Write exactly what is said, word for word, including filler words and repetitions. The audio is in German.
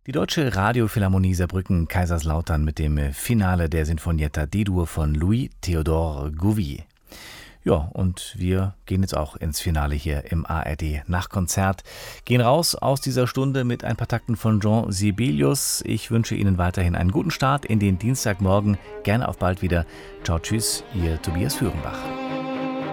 Die Deutsche Radiophilharmonie Saarbrücken Kaiserslautern mit dem Finale der Sinfonietta D-Dur von Louis Théodore Gouvier. Ja, und wir gehen jetzt auch ins Finale hier im A R D Nachtkonzert. Gehen raus aus dieser Stunde mit ein paar Takten von Jean Sibelius. Ich wünsche Ihnen weiterhin einen guten Start in den Dienstagmorgen. Gerne auf bald wieder. Ciao, tschüss, Ihr Tobias Führenbach.